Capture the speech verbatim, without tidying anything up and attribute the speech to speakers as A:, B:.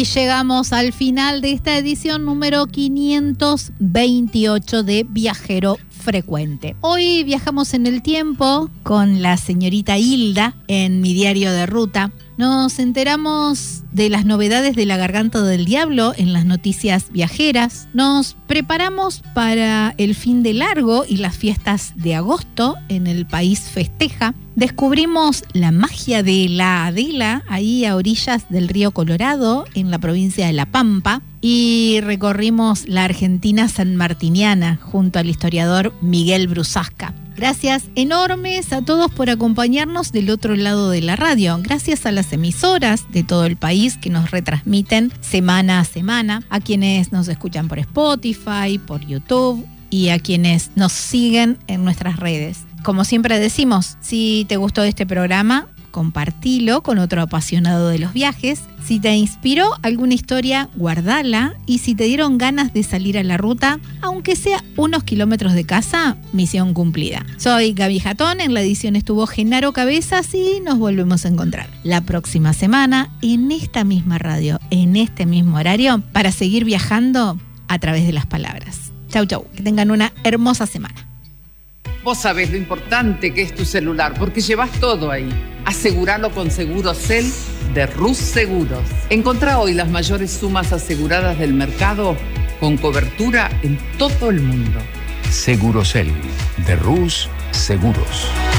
A: Y llegamos al final de esta edición número quinientos veintiocho de Viajero Frecuente. Hoy viajamos en el tiempo con la señorita Hilda en Mi Diario de Ruta. Nos enteramos de las novedades de la Garganta del Diablo en las noticias viajeras. Nos preparamos para el fin de largo y las fiestas de agosto en El País Festeja. Descubrimos la magia de la Adela, ahí a orillas del río Colorado, en la provincia de La Pampa. Y recorrimos la Argentina sanmartiniana junto al historiador Miguel Brusasca. Gracias enormes a todos por acompañarnos del otro lado de la radio. Gracias a las emisoras de todo el país que nos retransmiten semana a semana, a quienes nos escuchan por Spotify, por YouTube y a quienes nos siguen en nuestras redes. Como siempre decimos, si te gustó este programa, compartilo con otro apasionado de los viajes. Si te inspiró alguna historia, guardala. Y si te dieron ganas de salir a la ruta, aunque sea unos kilómetros de casa, misión cumplida. Soy Gaby Jatón, en la edición estuvo Genaro Cabezas y nos volvemos a encontrar la próxima semana en esta misma radio, en este mismo horario, para seguir viajando a través de las palabras. Chau, chau. Que tengan una hermosa semana.
B: Vos sabés lo importante que es tu celular, porque llevas todo ahí. Aseguralo con Segurosel de Rus Seguros. Encontrá hoy las mayores sumas aseguradas del mercado con cobertura en todo el mundo.
C: Segurosel de Rus Seguros.